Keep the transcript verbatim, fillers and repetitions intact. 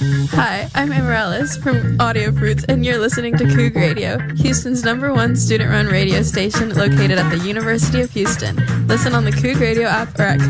Hi, I'm Amarellis from Audio Fruits, and you're listening to Coug Radio, Houston's number one student-run radio station located at the University of Houston. Listen on the Coug Radio app or at